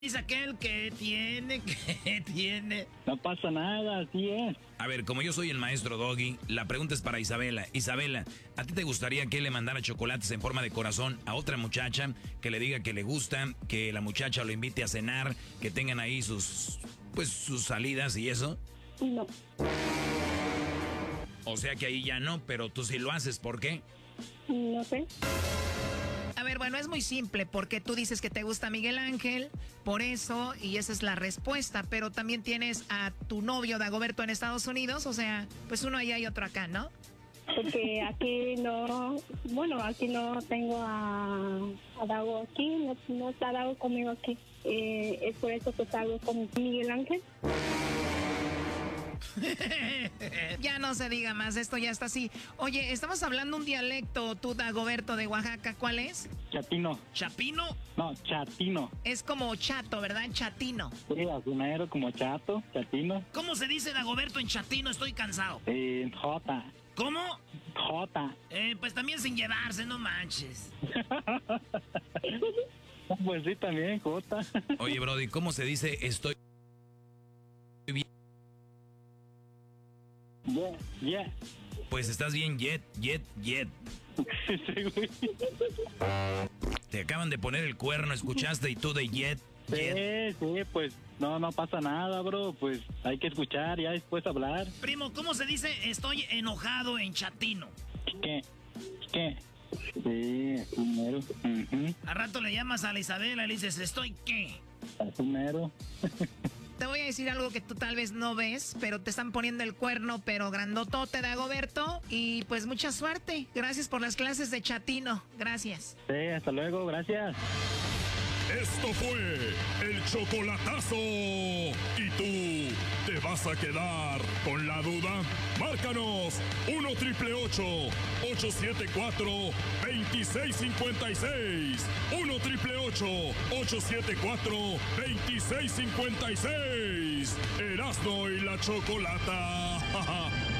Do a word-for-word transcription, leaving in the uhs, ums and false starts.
Dice aquel que tiene, que tiene. No pasa nada, así es. A ver, como yo soy el maestro Doggy, la pregunta es para Isabela. Isabela, ¿a ti te gustaría que le mandara chocolates en forma de corazón a otra muchacha, que le diga que le gusta, que la muchacha lo invite a cenar, que tengan ahí sus, pues, sus salidas y eso? No. O sea que ahí ya no, pero tú sí lo haces, ¿por qué? No sé. A ver, bueno, es muy simple, porque tú dices que te gusta Miguel Ángel, por eso, y esa es la respuesta, pero también tienes a tu novio Dagoberto en Estados Unidos, o sea, pues uno allá y otro acá, ¿no? Porque aquí no, bueno, aquí no tengo a, a Dago aquí, no, no está Dago conmigo aquí. Eh, es por eso que salgo con Miguel Ángel. Ya no se diga más, esto ya está así. Oye, estamos hablando un dialecto, tú, Dagoberto, de Oaxaca, ¿cuál es? Chatino. ¿Chapino? No, chatino. Es como chato, ¿verdad? Chatino. Sí, asunero como chato, chatino. ¿Cómo se dice Dagoberto en chatino? Estoy cansado. Eh, J. ¿Cómo? J. Eh, pues también sin llevarse, no manches. Pues sí, también, J. Oye, Brody, ¿cómo se dice estoy bien? Yeah, yeah. Pues estás bien, Jet, Jet, Jet. Sí, güey. Te acaban de poner el cuerno, ¿escuchaste? Y tú de Jet, Jet. Sí, sí, pues no, no pasa nada, bro. Pues hay que escuchar, ya después hablar. Primo, ¿cómo se dice estoy enojado en chatino? ¿Qué? ¿Qué? Sí, asunero. Uh-huh. A rato le llamas a la Isabela y le dices, ¿estoy qué? Asunero. Te voy a decir algo que tú tal vez no ves, pero te están poniendo el cuerno, pero grandotote, Dagoberto. Y pues mucha suerte. Gracias por las clases de chatino. Gracias. Sí, hasta luego, gracias. Esto fue el chocolatazo. ¿Y tú te vas a quedar con la duda? Márcanos uno triple ocho, ocho siete cuatro, dos seis cinco seis. uno triple ocho, ocho siete cuatro, dos seis cinco seis. Erasmo y la Chocolata.